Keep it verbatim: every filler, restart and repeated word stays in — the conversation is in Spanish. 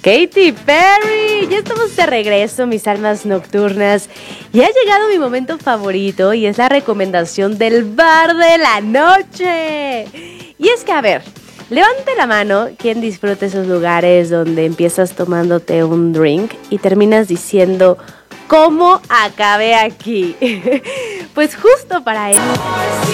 Katy Perry, ya estamos de regreso, mis almas nocturnas, y ha llegado mi momento favorito y es la recomendación del bar de la noche. Y es que, a ver, levante la mano quien disfruta esos lugares donde empiezas tomándote un drink y terminas diciendo, ¿cómo acabé aquí? Pues justo para eso